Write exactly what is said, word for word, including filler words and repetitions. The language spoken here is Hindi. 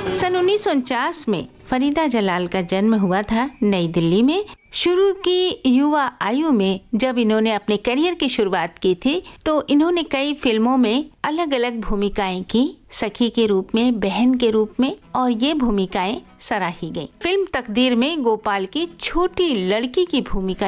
सन उन्नीस सौ उनचास में फरीदा जलाल का जन्म हुआ था नई दिल्ली में। शुरू की युवा आयु में जब इन्होंने अपने करियर की शुरुआत की थी तो इन्होंने कई फिल्मों में अलग अलग भूमिकाएं की, सखी के रूप में, बहन के रूप में, और ये भूमिकाएं सराही गईं। फिल्म तकदीर में गोपाल की छोटी लड़की की भूमिका